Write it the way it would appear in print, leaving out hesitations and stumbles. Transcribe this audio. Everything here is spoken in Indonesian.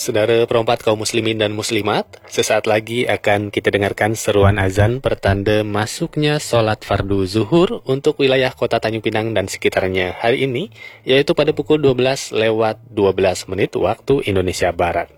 Saudara perempat kaum muslimin dan muslimat, sesaat lagi akan kita dengarkan seruan azan pertanda masuknya sholat fardu zuhur untuk wilayah kota Tanjung Pinang dan sekitarnya hari ini, yaitu pada pukul 12 lewat 12 menit waktu Indonesia Barat.